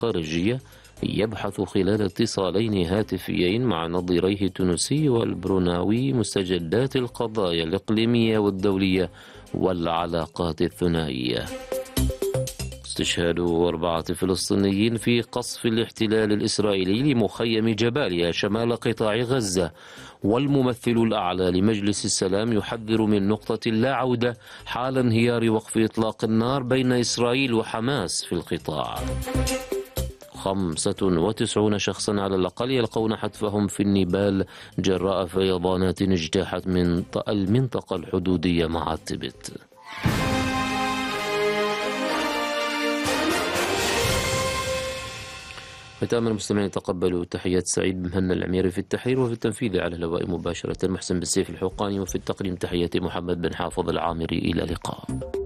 الخارجية يبحث خلال اتصالين هاتفيين مع نظيريه التونسي والبروناوي مستجدات القضايا الإقليمية والدولية والعلاقات الثنائية. استشهاد 4 فلسطينيين في قصف الاحتلال الإسرائيلي لمخيم جباليا شمال قطاع غزة، والممثل الأعلى لمجلس السلام يحذر من نقطة لا عودة حال انهيار وقف إطلاق النار بين إسرائيل وحماس في القطاع. 95 شخصا على الأقل يلقون حتفهم في النيبال جراء فيضانات اجتاحت من المنطقة الحدودية مع التبت. ختاما المستمعين، تقبلوا تحيات سعيد مهنا العميري في التحرير وفي التنفيذ على الهواء مباشرة محسن بالسيف الحقاني، وفي التقديم تحياتي محمد بن حافظ العامري. إلى اللقاء.